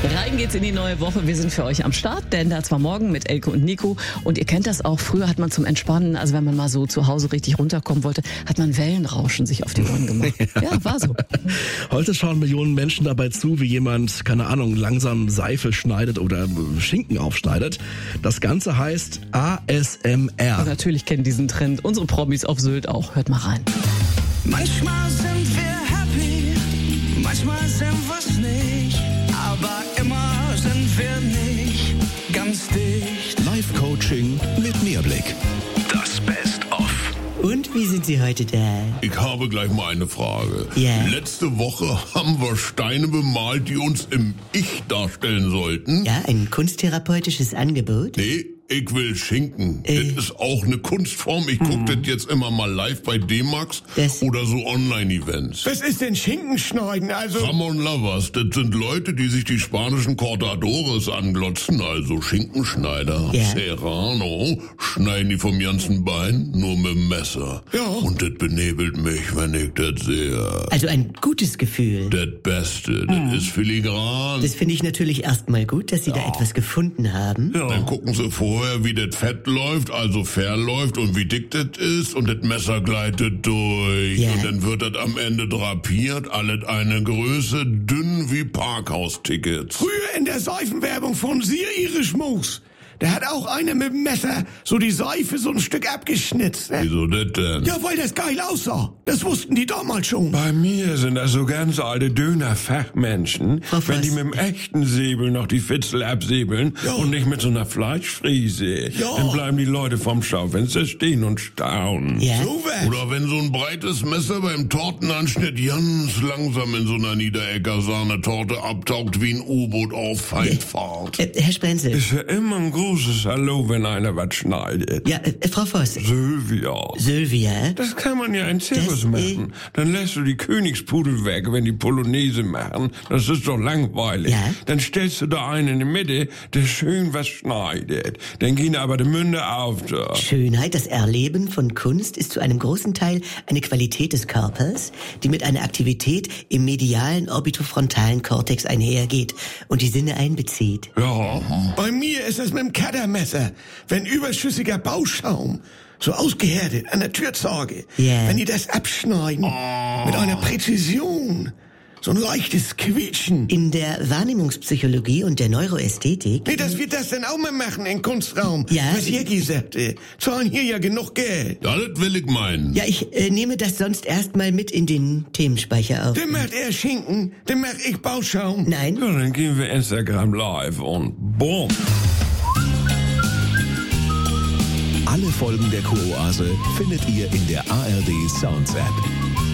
Rein geht's in die neue Woche. Wir sind für euch am Start, denn da zwar morgen mit Elke und Nico. Und ihr kennt das auch, früher hat man zum Entspannen, also wenn man mal so zu Hause richtig runterkommen wollte, hat man Wellenrauschen sich auf die Ohren gemacht. Ja, war so. Heute schauen Millionen Menschen dabei zu, wie jemand, keine Ahnung, langsam Seife schneidet oder Schinken aufschneidet. Das Ganze heißt ASMR. Und natürlich kennen diesen Trend unsere Promis auf Sylt auch. Hört mal rein. Manchmal sind wir happy, manchmal sind wir's nicht, aber immer sind wir nicht ganz dicht. Live-Coaching mit Mehrblick. Das Best-of. Und wie sind Sie heute da? Ich habe gleich mal eine Frage. Ja. Letzte Woche haben wir Steine bemalt, die uns im Ich darstellen sollten. Ja, ein kunsttherapeutisches Angebot? Nee, ich will Schinken. Das ist auch eine Kunstform. Ich gucke das jetzt immer mal live bei D-Max oder so Online-Events. Was ist denn Schinkenschneiden? Also Ramon Lovers, das sind Leute, die sich die spanischen Cortadores anglotzen, also Schinkenschneider. Ja. Serrano schneiden die vom ganzen Bein, nur mit dem Messer. Ja. Und das benebelt mich, wenn ich das sehe. Also ein gutes Gefühl. Das Beste, das ist filigran. Das finde ich natürlich erstmal gut, dass Sie da etwas gefunden haben. Dann gucken sie vorher, wie das Fett läuft, also verläuft und wie dick das ist und das Messer gleitet durch. Ja. Und dann wird das am Ende drapiert, alles eine Größe, dünn wie Parkhaustickets. früher in der Seifenwerbung von Sir Irish Moose. Da hat auch einer mit dem Messer so die Seife so ein Stück abgeschnitzt. Ne? Wieso das denn? Ja, weil das geil aussah. Das wussten die damals schon. Bei mir sind das so ganz alte Döner-Fachmenschen, Auf wenn was? die mit dem echten Säbel noch die Fitzel absäbeln Ja. und nicht mit so einer Fleischfriese. Ja. Dann bleiben die Leute vom Schaufenster stehen und staunen. Ja? So was. Oder wenn so ein breites Messer beim Tortenanschnitt ganz langsam in so einer Niederecker-Sahnetorte abtaucht wie ein U-Boot auf Feindfahrt. Herr Sprenzel. Ist ja immer ein großes Hallo, wenn einer was schneidet. Ja, Frau Voss. Sylvia. Sylvia? Das kann man ja in Zirkus Das, machen. Dann lässt du die Königspudel weg, wenn die Polonaise machen. Das ist doch langweilig. Ja. Dann stellst du da einen in die Mitte, der schön was schneidet. Dann gehen aber die Münder auf da. Schönheit, das Erleben von Kunst ist zu einem großen Teil eine Qualität des Körpers, die mit einer Aktivität im medialen orbitofrontalen Kortex einhergeht und die Sinne einbezieht. Ja. Bei mir ist es mit dem Cuttermesser. Wenn überschüssiger Bauschaum, so ausgehärtet an der Türzorge, Ja. wenn die das abschneiden, mit einer Präzision, so ein leichtes Quietschen. In der Wahrnehmungspsychologie und der Neuroästhetik. Nee, dass wir das dann auch mal machen in Kunstraum. Ja. Was Jackie sagte. Zahlen hier ja genug Geld. Ja, das will ich meinen. Ja, ich nehme das sonst erstmal mit in den Themenspeicher auf. Dann macht er Schinken, dann mach ich Bauschaum. Nein? Ja, dann gehen wir Instagram live und boom. Alle Folgen der Kuroase findet ihr in der ARD Sounds App.